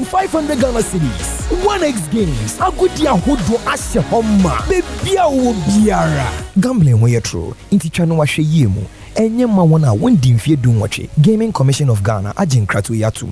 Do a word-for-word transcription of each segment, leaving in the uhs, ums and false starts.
five hundred Ghana cedis. one x games. Agudia hodo ashe homa. Bebia wo biara. Gambling wey true. Inti chano wa hwe yemu. Enye ma wona wondi mfie dum watche. Gaming Commission of Ghana agin krato yatum.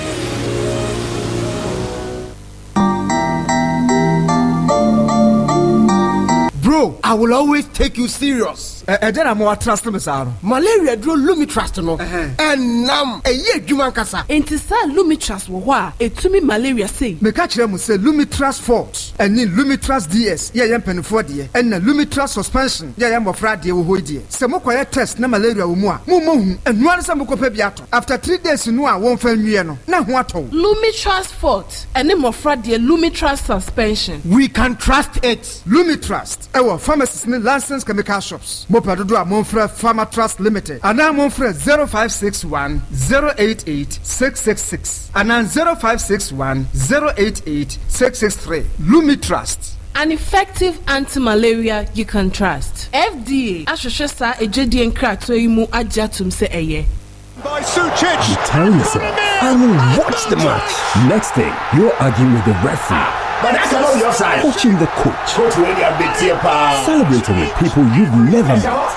Bro, I will always take you serious. Eh, eh, then I'm trust me, sir. Malaria draw Lumitrust no. And nam a year Juman Kasa. Enti sa Lumitrust wo wa etumi malaria say. Me catch them say Lumitrust Fort and then Lumitrust D S. Yeah, yam pen for die. And na Lumitrust suspension. Yeah, yam ofra die wo hoi die. Se mo kwaya test na malaria wo mu a. Mo mo hu. And no say mo ko pa biato. After three days no a won fa nwie no. Na ho ato. Lumitrust Fort and then ofra die Lumitrust suspension. We can trust it. Lumitrust. Ewo pharmacists ni licensed chemical shops. Mopa dodo a Monfre Pharma Trust Limited. Ana Monfre zero five six one zero eight eight six six six. Ana zero five six one zero eight eight six six three. Lumitrust. An effective anti-malaria you can trust. F D A ahwehwe sa ejedi nkrato yi mu ajatum se eye. By Sucic. You tell yourself, I will watch the match. Next thing, you're arguing with the referee. But that's not your side. Coaching the coach. Coach with your big tear power. Celebrating with people you've never met.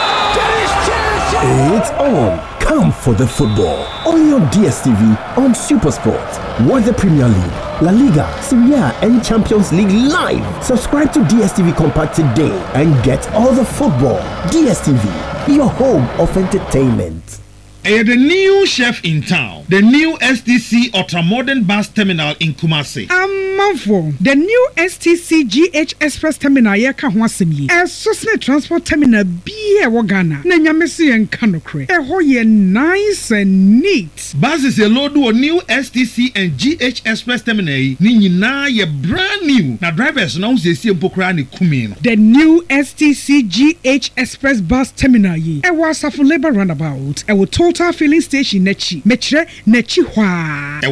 It's on. Come for the football. On your D S T V on SuperSport. Watch the Premier League, La Liga, Serie A and Champions League live. Subscribe to D S T V Compact today and get all the football. D S T V, your home of entertainment. Uh, the new chef in town, the new S T C Ultramodern Bus Terminal in Kumasi. Amanfo, the new S T C G H Express Terminal ye ka ho asem yi. E Sosne Transport Terminal bi e wo Ghana. Na nyamese ye nka nokre. E ho ye nice and neat. Buses a load o new S T C and G H Express Terminal yi ni nyina ye brand new. Na drivers na usiesie mpokra ne kumi no. The new S T C G H Express Bus Terminal yi. E wo Asafo Labour Roundabout. E wo Total Filling Station nechi. Mechre nechi hwa.